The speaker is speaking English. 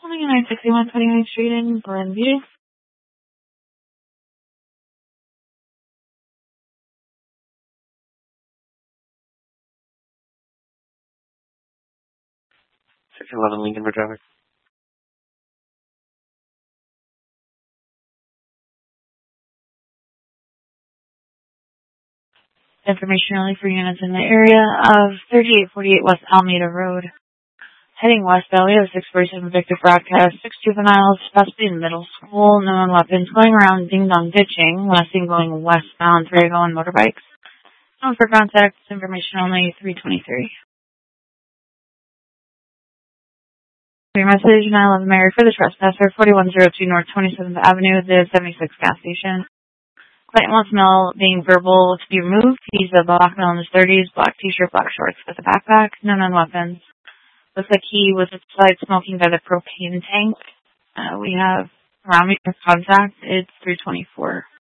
2961 29th Street in Glenview. Lincoln for traffic. Information only for units in the area of 3848 West Alameda Road. Heading westbound, we have 647 Victor Broadcast, 6 juveniles, possibly in middle school, known weapons, going around Ding Dong ditching, last seen going westbound, 3 going motorbikes. Known for contact, information only, 323. Your message, 911 Mary for the trespasser, 4102 North 27th Avenue, the 76 gas station. Client wants mail being verbal to be removed. He's a black male in his 30s, black t-shirt, black shorts with a backpack, no known weapons. Looks like he was outside smoking by the propane tank. We have around me for contact. It's 324.